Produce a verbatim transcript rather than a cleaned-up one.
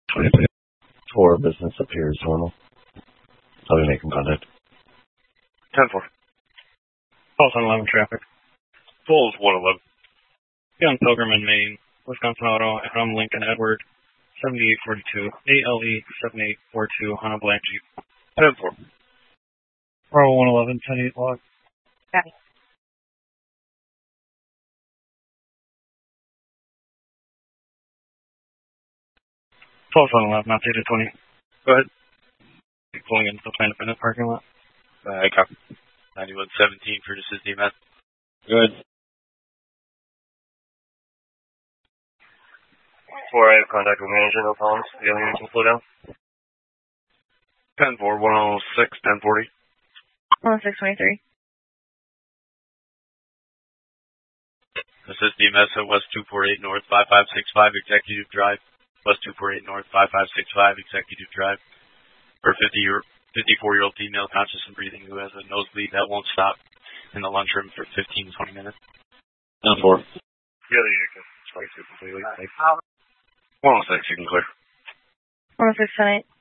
four, business appears normal. I'll be making contact. ten four. False on eleven traffic. Falls one eleven. Young Pilgrim in Maine, Wisconsin Auto, from Lincoln Edward, seventy-eight forty-two, A L E seventy-eight forty-two on a black Jeep. ten four. Bravo one eleven, ten eight log. Copy. False on eleven, not dated twenty. Go ahead. Pulling into the Planet Fitness parking lot. Uh, I copy. ninety-one seventeen for this is D M S. Good. Four, I have contact with manager, no problems. The alien can slow down. ten four, one oh six, ten forty. one oh six twenty-three. This is D M S at West two forty-eight North, five five six five Executive Drive. West two forty-eight North, five five six five Executive Drive. For fifty-four-year-old female, conscious and breathing, who has a nosebleed that won't stop in the lunchroom for fifteen to twenty minutes. ten four. Yeah, you can strike two completely. Thanks. one oh six, you can clear. one oh six ten eight.